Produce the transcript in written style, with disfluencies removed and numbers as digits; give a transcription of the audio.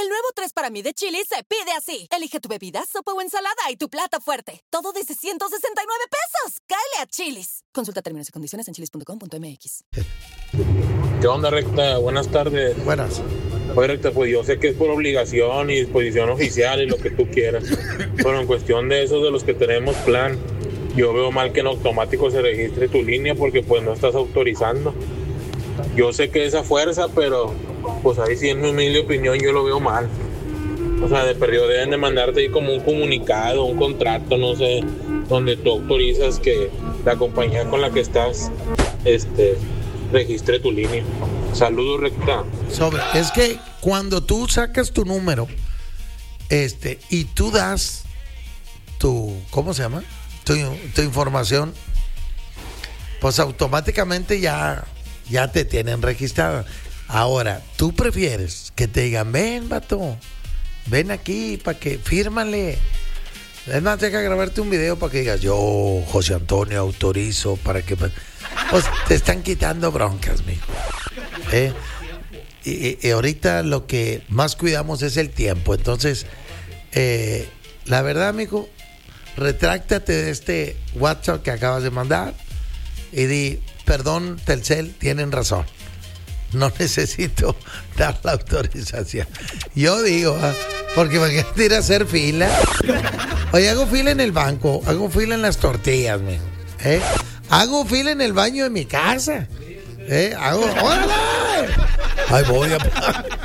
El nuevo 3 para mí de Chili's se pide así. Elige tu bebida, sopa o ensalada y tu plato fuerte. Todo desde 169 pesos. ¡Cáele a Chili's! Consulta términos y condiciones en chili's.com.mx. ¿Qué onda, Recta? Buenas tardes. Buenas. Oye, Recta, pues yo sé que es por obligación y disposición oficial y lo que tú quieras. Pero en cuestión de esos de los que tenemos plan, yo veo mal que en automático se registre tu línea porque pues no estás autorizando. Yo sé que es a fuerza, pero pues ahí sí en mi humilde opinión yo lo veo mal. O sea, de perdido deben de mandarte ahí como un comunicado, un contrato, no sé, donde tú autorizas que la compañía con la que estás, registre tu línea. Saludos, Recta. Es que cuando tú sacas tu número, y tú das tu, ¿cómo se llama? Tu información, pues automáticamente ya te tienen registrada. Ahora, tú prefieres que te digan, ven, vato, ven aquí para que fírmale. Es más, deja grabarte un video para que digas, yo, José Antonio, autorizo para que... Pues te están quitando broncas, mijo. Y ahorita lo que más cuidamos es el tiempo. Entonces, la verdad, mijo, retráctate de este WhatsApp que acabas de mandar y di, perdón, Telcel, tienen razón. No necesito dar la autorización. Yo digo, porque imagínate ir a hacer fila. Oye, hago fila en el banco, hago fila en las tortillas, mijo. Hago fila en el baño de mi casa. ¡Órale! Ahí voy a...